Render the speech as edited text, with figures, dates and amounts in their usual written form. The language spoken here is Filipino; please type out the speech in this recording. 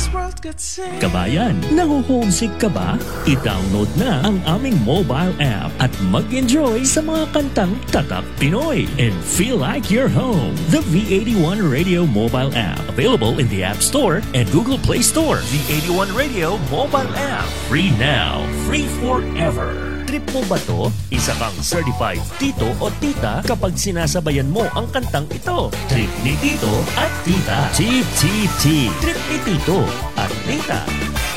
Kabayan, naho-homesick ka ba? I-download na ang aming mobile app at mag-enjoy sa mga kantang tatak Pinoy and feel like you're home. The V81 Radio mobile app, available in the App Store and Google Play Store. V81 Radio mobile app, free now, free forever. Trip mo ba to? Isa kang certified tito o tita kapag sinasabayan mo ang kantang ito. Trip ni tito at tita. TTT. Trip ni tito at tita.